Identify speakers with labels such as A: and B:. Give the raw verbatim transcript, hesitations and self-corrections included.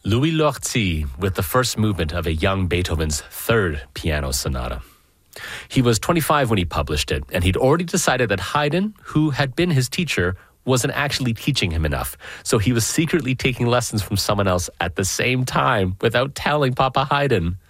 A: Louis Lortie with the first movement of a young Beethoven's third piano sonata. He was twenty-five when he published it, and he'd already decided that Haydn, who had been his teacher, wasn't actually teaching him enough. So he was secretly taking lessons from someone else at the same time without telling Papa Haydn.